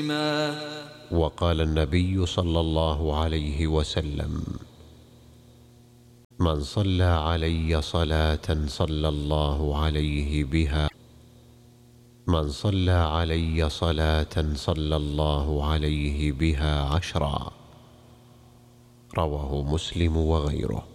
وقال النبي صلى الله عليه وسلم: من صلى علي صلاة صلى الله عليه بها، من صلى علي صلاة صلى الله عليه بها 10. رواه مسلم وغيره.